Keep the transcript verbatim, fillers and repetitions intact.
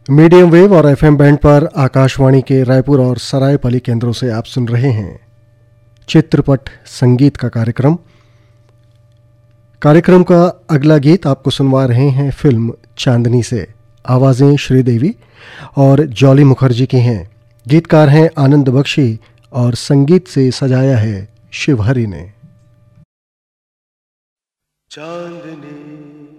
Medium wave और FM band पर आकाशवाणी के रायपुर और सरायपाली केंद्रों से आप सुन रहे हैं चित्रपट संगीत का कार्यक्रम। कार्यक्रम का अगला गीत आपको सुनवा रहे हैं फिल्म चांदनी से। आवाज़ें श्रीदेवी और जॉली मुखर्जी की हैं। गीतकार हैं आनंद बख्शी और संगीत से सजाया है शिवहरी ने। चांदनी